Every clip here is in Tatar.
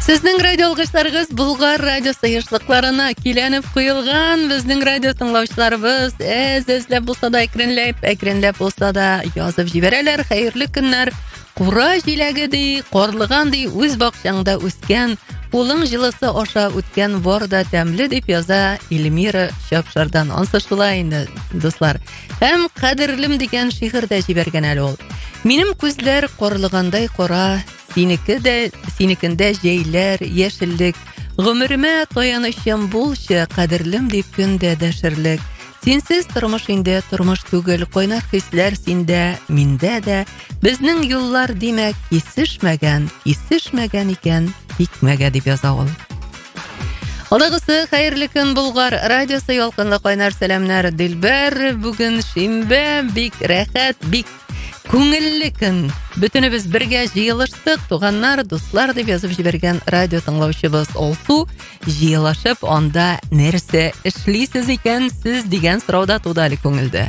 Сезнең радио алгычларыгыз Булгар радио сыйышлыкларына киләнеп куелган. Безнең радио тыңлаучыларыбыз эзләп булса да әкренләп булса да язып җибәрәләр. Хәерле көннәр. Кура җиләге ди, карлыган ди, үз бакчаңда үскән, кулың җылысы аша үткән варда тәмле дип яза Эльмира Чапшардан. Ансы шулай инде, дуслар. Һәм кадерлем дигән шигырьдә җибәргән әле ул. Минем күзләр карлыгандай кара, синекендә җәйләр, яшеллек. Гомеремә таянычым булчы, кадерлем дип көндә дәшерлек. Синсез тормыш инде тормыш түгел, кайнар хисләр синдә, миндә дә. Безнең юллар димәк кисешмәгән икән, икмәгә дип яза ул. Алдагысы хәерле көн Булгар радиосы ялкынлы кайнар сәламнәр Дилбәр. Бүген шимбә, бик рәхәт, бик күңелле көн. Бөтенебез бергә җыелыштык, туганнар, дуслар дип язып җибәргән радио тыңлаучыбыз Олсу. Җыелышып анда нәрсә эшлисез икән сез дигән сорауда туды әле күңелдә.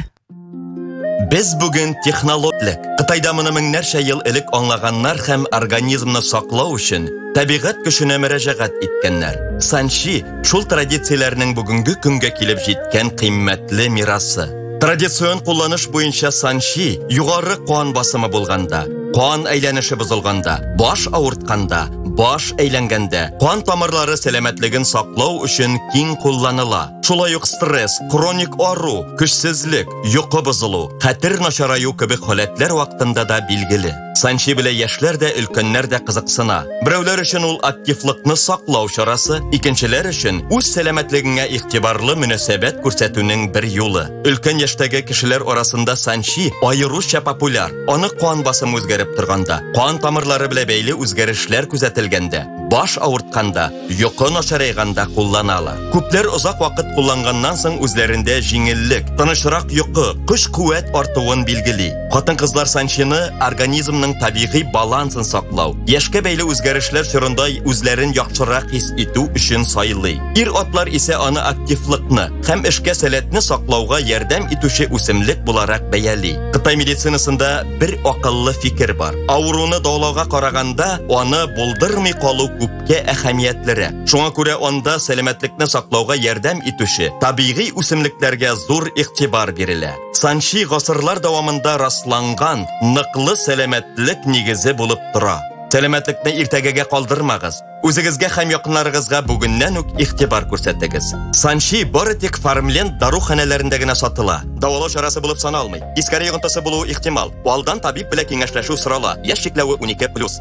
Без бүген технологик. Кытайда моны меңнәрчә ел элек аңлаганнар һәм организмны саклау өчен табигать көченә мөрәҗәгать иткәннәр. Санчи шул традицияләрнең бүгенге көнгә килеп җиткән кыйммәтле мирасы. Традицион кулланыш буенча санчи югары кан басымы булганда, кан әйләнеше бозылганда, баш авыртканда, баш әйләнгәндә, кан тамырлары сәламәтлеген саклау өчен киң кулланыла. Шулай ук стресс, хроник ару, көчсезлек, йокы бозылу, хәтер начараю кебек халәтләр вакытында да билгеле. Санчи белән яшьләр дә, өлкәннәр дә кызыксына. Берәүләр өчен ул активлыкны саклау чарасы, икенчеләр өчен үз сәламәтлегенә игътибарлы мөнәсәбәт күрсәтүнең бер юлы. Өлкән яшьтәге кешеләр арасында санчи аеруча популяр. Аны кан басымы үзгәреп торганда, кан тамырлары белән бәйле үзгәрешләр күзәтелгәндә, баш авыртканда, йокы начарайганда кулланалар. Күпләр озак вакыт кулланганнан соң үзләрендә җиңеллек, тынычрак йокы, көч-куәт артуын билгели. Хатын-кызлар санчины организмның табигый балансын саклау, яшькә бәйле үзгәрешләр чорында үзләрен яхшырак хис итү өчен сайлый. Ир-атлар исә аны активлыкны һәм эшкә сәләтне саклауга ярдәм итүче үсемлек буларак бәяли. Кытай медицинасында бер акыллы фикер бар. Авыруны дәвалауга караганда, аны булдырмый калу күпкә әһәмиятлерәк. Шуңа күрә анда сәламәтлекне саклауга ярдәм итүче табигый үсемлекләргә зур игътибар бирелә. Санчи гасырлар дәвамында расланган ныклы сәламәтлек нигезе булып тора. Сәламәтлекне иртәгәгә калдырмагыз. Үзегезгә һәм якыннарыгызга бүгеннән үк игътибар күрсәтегез. Санчи бары тик Фармленд даруханәләрендә генә сатыла. Дәвалау чарасы булып саналмый. Искәре йогынтысы булуы ихтимал. Алдан табиб белән киңәшләшү сорала. Яшь чикләве 12+.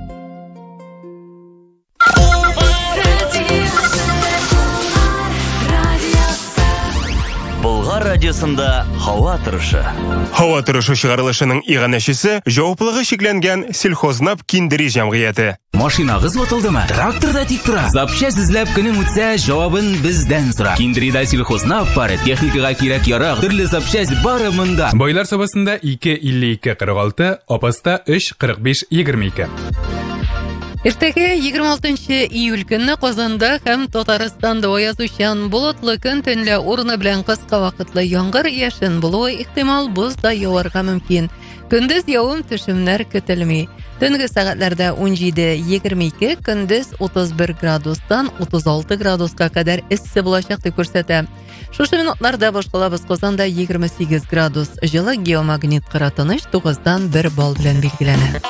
Булгар радиосында һава торышы. Һава торышы чыгарылышының иганәчесе җаваплылыгы шикләнгән Сельхознап киндери җәмгыяте. Машинагыз ватылдымы? Тракторда тик тора. Запчасть эзләп көнең үтсә, җавабын бездән сора. Киндерида Сельхознап бары техникага кирәк ярак, төрле запчасть бары монда. Байлар сабасында 2.52.46, апаста 3.45.22. Иртәгә 26 июль көнне Казанда һәм Татарстанда язучан болытлы көн төнлә урыны белән кыска вакытлы яңгыр яшен булуы ихтимал, боз да яварга мөмкин. Көндез явым-төшемнәр көтелми. Төнге сәгатьләрдә 17-22, көндез 31 градустан 36 градуска кадәр эссе булачак дип күрсәтә. Шушы минутларда башкалабыз Казанда 28 градус, җылы геомагнит кыратыныч 9дан 1 балл белән билгеләнә.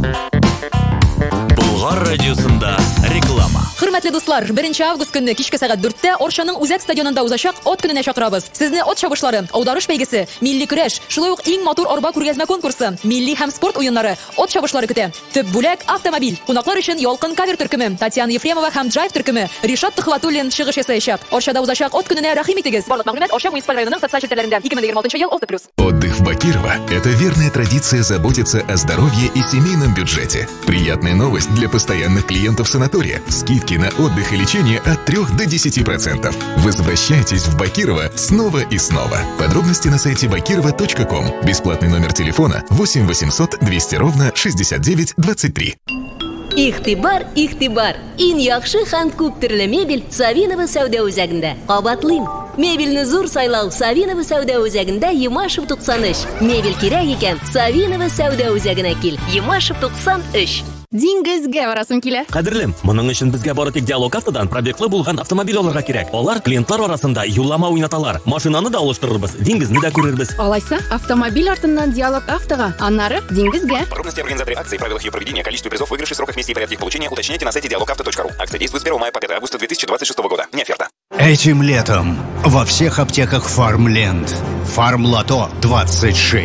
Булгар радиосында реклама. Хөрмәтле дуслар, 1 август көнне кичке сәгать 4-тә Оршаның Үзәк стадионында узачак от көненә чакырабыз. Сезне от чабышлары, аударыш бәйгесе, милли көрәш, шулай ук иң матур арба күргәзмә конкурсы, милли һәм спорт уеннары, от чабышлары көтә. Төп бүләк автомобиль. Кунаклар өчен ялкын кавер төркеме, Татьяна Ефремова һәм драйв төркеме, Ришат Төхватуллин чыгыш ясаячак. Оршада узачак от көненә рәхим итегез. Барлык мәгълүмат Орша муниципаль районының социаль челтәрләрендә. 2026 ел Авто Плюс. Отдых в Бакирово – это верная традиция заботиться о здоровье и семейном бюджете. Приятная новость для постоянных клиентов санатория. Скидки на отдых и лечение от 3 до 10%. Возвращайтесь в Бакирово снова и снова. Подробности на сайте bakirova.com. Бесплатный номер телефона 8 800 200 ровно 69 23. Ихтибар, ихтибар. Иң яхшы һәм күп төрле мебель Савинова сәүдә үзәгендә. Кабатлыйм. Мебельне зур сайлау Савинова сәүдә үзәгендә Ямашев 93. Мебель кирәк икән Савинова сәүдә үзәгенә кил. Ямашев 93. диңгезгә барасым килә. Кадерлем, моның өчен безгә бары тик диалог автодан пробеглы булган автомобиль алырга кирәк. Алар клиентлар арасында юллама уйнаталар. Машинаны да алыштырырбыз, диңгезне дә күрербез. Алайса, автомобиль артыннан диалог автога, аннары диңгезгә. Подробности организаторы акции, правилах ее проведения, количестве призов, выигрышей, сроках вместе и порядке их получения уточняйте на сайте dialogauto.ru. Акция действует с 1 мая по 5 августа 2026 года. Не оферта. Этим летом во всех аптеках Фармленд. Фармлото 26.